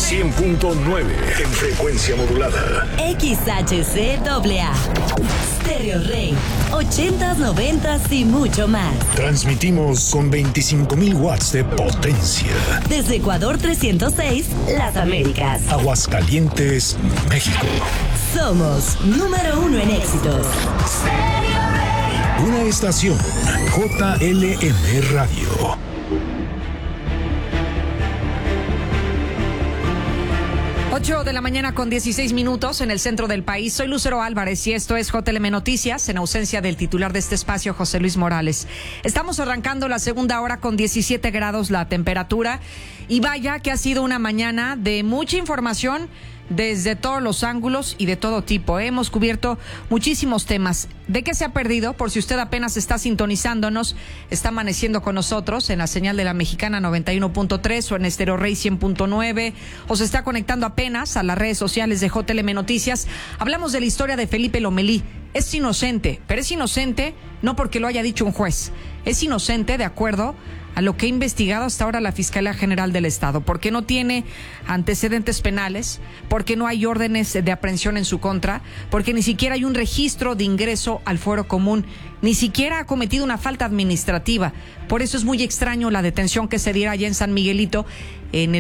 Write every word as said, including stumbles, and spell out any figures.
cien punto nueve en frecuencia modulada. X H C A A. Stereo Rey. ochentas, noventas y mucho más. Transmitimos con veinticinco mil watts de potencia. Desde Ecuador trescientos seis, Las Américas. Aguascalientes, México. Somos número uno en éxitos. Una estación J L M Radio. ocho de la mañana con dieciséis minutos en el centro del país. Soy Lucero Álvarez y esto es J L M Noticias, en ausencia del titular de este espacio, José Luis Morales. Estamos arrancando la segunda hora con diecisiete grados la temperatura y vaya que ha sido una mañana de mucha información desde todos los ángulos y de todo tipo. Hemos cubierto muchísimos temas. ¿De qué se ha perdido? Por si usted apenas está sintonizándonos, está amaneciendo con nosotros en la señal de la Mexicana noventa y uno punto tres o en Stereo Rey cien punto nueve, o se está conectando apenas a las redes sociales de J L M Noticias. Hablamos de la historia de Felipe Lomelí. Es inocente, pero es inocente no porque lo haya dicho un juez. Es inocente de acuerdo a lo que ha investigado hasta ahora la Fiscalía General del Estado, porque no tiene antecedentes penales, porque no hay órdenes de aprehensión en su contra, porque ni siquiera hay un registro de ingreso al fuero común, ni siquiera ha cometido una falta administrativa. Por eso es muy extraño la detención que se diera allá en San Miguelito, en el